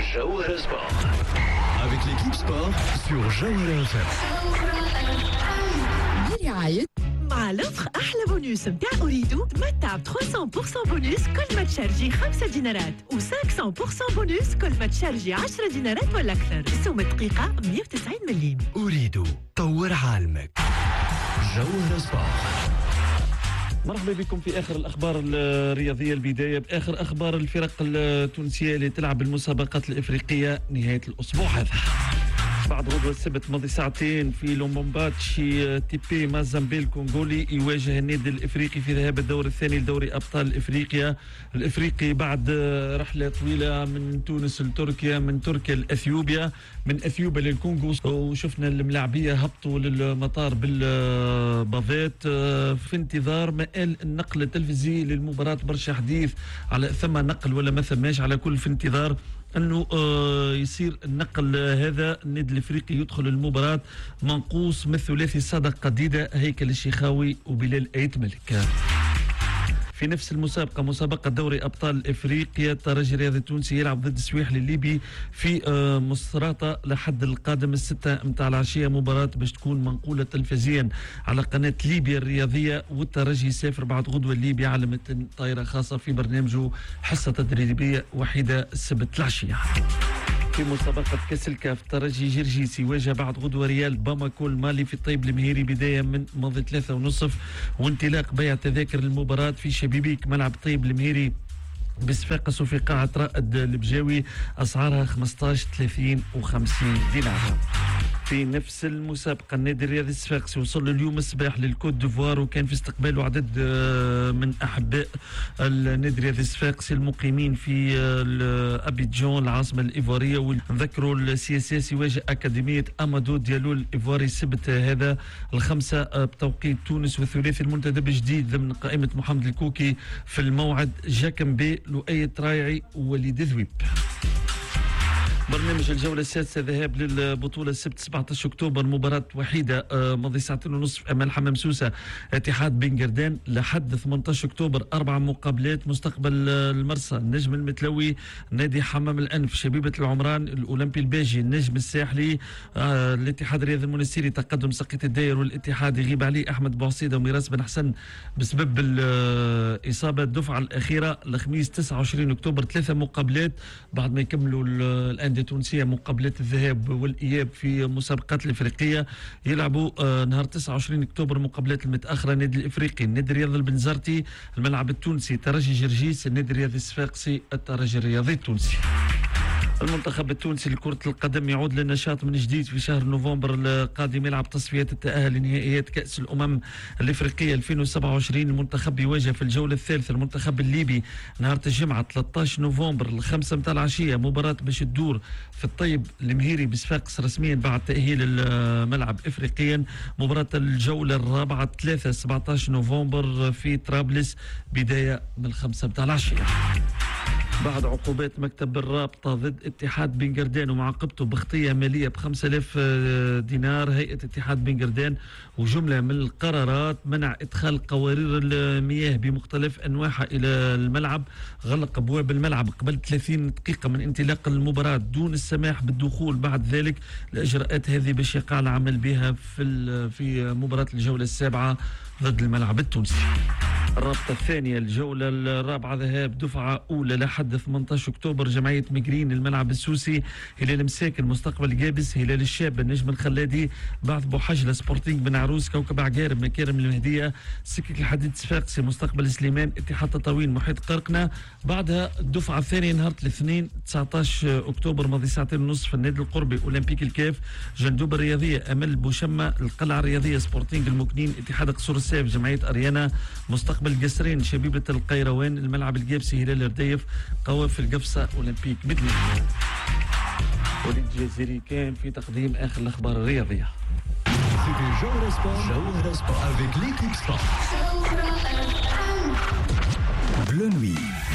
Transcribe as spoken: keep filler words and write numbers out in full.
جوهرة سبور avec l'équipe sport sur جوهرة اف ام. برعاية مع لوفر أحلى بونوس متاع أريدو تمتع ب ثلاثمية بالمية بونوس كل ما تشارجي خمسة دينارات و خمسمية بالمية بونوس كل ما تشارجي عشرة دينارات ولا أكثر. السوم الدقيقة مية وتسعين مليم. أريدو طور عالمك. جوهرة سبور. مرحبا بكم في اخر الاخبار الرياضيه. البدايه باخر اخبار الفرق التونسيه اللي تلعب المسابقات الافريقيه نهايه الاسبوع هذا. بعد غدوه السبت ماضي ساعتين في لومبومباتشي تيبي مازامبي الكونغولي يواجه النادي الافريقي في ذهاب الدور الثاني لدوري ابطال افريقيا. الافريقي بعد رحله طويله من تونس لتركيا، من تركيا لاثيوبيا، من اثيوبيا للكونغو، وشفنا الملاعبيه هبطوا للمطار بالبافيت في انتظار مآل النقل التلفزيوني للمباراه. برشا حديث على ثم نقل ولا ما ثماش، على كل في انتظار انه يصير النقل هذا. النادي الافريقي يدخل المباراه منقوص من ثلاثي صادق قديده، هيكل الشيخاوي وبلال ايت ملك. في نفس المسابقة مسابقة دوري أبطال إفريقيا الترجي الرياضي التونسي يلعب ضد السويحلي الليبي في مصراتة لحد القادم الستة متاع العشية. مباراة باش تكون منقولة تلفزيا على قناة ليبيا الرياضية، والترجي يسافر بعد غدوة ليبيا على متن طائرة خاصة في برنامجه حصة تدريبية وحيدة السبت العشية. في مسابقة كأس الكاف الترجي جرجيسي يواجه بعد غدوة ريال باماكو المالي في الطيب المهيري بداية من ماضي ثلاثة ونصف، وانطلاق بيع تذاكر المباراة في شبيبيك ملعب الطيب المهيري بصفاقس وفي قاعة رائد البجاوي، أسعارها خمسطاش ثلاثين وخمسين دينار. في نفس المسابقة النادي الرياضي الصفاقسي وصل اليوم الصباح للكوت ديفوار، وكان في استقباله عدد من أحباء النادي الرياضي الصفاقسي المقيمين في أبيجان العاصمة الإيفوارية. ونذكروا السي اس اس يواجه أكاديمية أمادو ديالو الإيفواري السبت هذا الخمسة بتوقيت تونس، والثلاثي المنتدب الجديد ضمن قائمة محمد الكوكي في الموعد جاكمبي لؤي ترايعي ووليد ذويب. برنامج الجولة السادسة ذهاب للبطولة السبت سبعة عشر أكتوبر، مباراة وحيدة ماضي ساعتين ونصف أمام حمام سوسة اتحاد بن قردان. لحد ثمانية عشر أكتوبر أربع مقابلات. مستقبل المرسى النجم المتلوي، نادي حمام الأنف، شبيبة العمران، الأولمبي الباجي، النجم الساحلي، آه، الاتحاد الرياضي المنستيري، تقدم سقيط الداير والاتحاد يغيب عليه أحمد بوعصيدة وميراس بن حسن بسبب الإصابة. الدفعة الأخيرة الخميس تسعة وعشرين أكتوبر ثلاثة مقابلات بعد ما يكملوا الأندية التونسية مقابلات الذهاب والإياب في مسابقات الإفريقية. يلعبوا آه نهار تسعة وعشرين أكتوبر مقابلات المتأخرة النادي الإفريقي، النادي الرياضي البنزرتي، الملعب التونسي، ترجي جرجيس، النادي الرياضي الصفاقسي، الترجي الرياضي التونسي. المنتخب التونسي لكرة القدم يعود للنشاط من جديد في شهر نوفمبر القادم، يلعب تصفيات التأهل لنهائيات كأس الأمم الإفريقية ألفين وسبعة وعشرين. المنتخب يواجه في الجولة الثالثة المنتخب الليبي نهار الجمعة ثلاثة عشر نوفمبر الخمسة متاع العشية. مباراة باش تدور في الطيب المهيري بصفاقس رسميا بعد تأهيل الملعب إفريقيا. مباراة الجولة الرابعة ثلاثة سبعة عشر نوفمبر في طرابلس بداية من الخمسة متاع العشية. بعد عقوبات مكتب الرابطة ضد اتحاد بن قردان ومعاقبته بخطية مالية بخمسة آلاف دينار، هيئة اتحاد بن قردان وجملة من القرارات منع إدخال قوارير المياه بمختلف أنواعها إلى الملعب، غلق أبواب الملعب قبل ثلاثين دقيقة من انطلاق المباراة دون السماح بالدخول بعد ذلك. الإجراءات هذه باش يقع العمل بها في في مباراة الجولة السابعة ضد الملعب التونسي. الرابطة الثانية الجولة الرابعة ذهاب دفعة أولى لحد ثمانية عشر أكتوبر، جمعية مجرين، الملعب السوسي، هلال مساكن، مستقبل جابس، هلال الشاب، النجم الخلادي، بعث بوحجلة، سبورتينغ بن عروس، كوكب عقارب، مكارم المهدية، سكك الحديد صفاقسي، مستقبل سليمان، اتحاد تطاوين، محيط قرقنة. بعدها الدفعة الثانية نهار الاثنين تسعة عشر أكتوبر ماضي ساعتين ونصف النادي القربي، أولمبيك الكاف، جندوب الرياضية، أمل بوشمة، القلعة الرياضية، سبورتينغ المكنين، اتحاد قصور السيف، جمعية أريانا، مستقبل القصرين، شبيبة القيروان، الملعب الجابسي، هلال الرديف، قوافل القفصة، أولمبيك مدني. وليد الجزيري كان في تقديم آخر الأخبار الرياضية. C'était Jawhara Sport, Jawhara Sport avec l'équipe sport. Bleu Nuit.